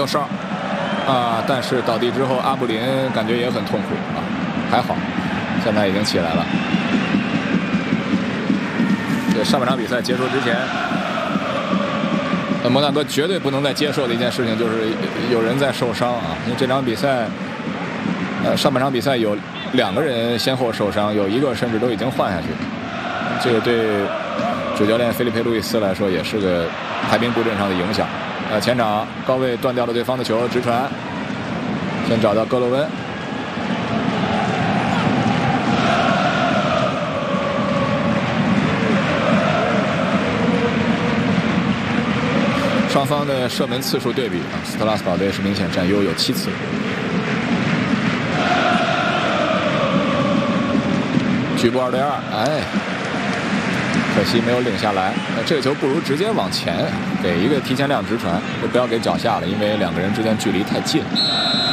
后哨啊，但是倒地之后，阿布林感觉也很痛苦啊，还好，现在已经起来了。这上半场比赛结束之前，摩纳哥绝对不能再接受的一件事情就是有人在受伤啊，因为这场比赛，上半场比赛有2个人先后受伤，有1个甚至都已经换下去，这个对主教练菲利佩·路易斯来说也是个排兵布阵上的影响。前场高位断掉了对方的球，直传，先找到戈罗温。双方的射门次数对比，斯特拉斯堡队是明显占优，有7次。局部2对2，哎，可惜没有领下来。这个球不如直接往前给一个提前量直传，就不要给脚下了，因为2个人之间距离太近。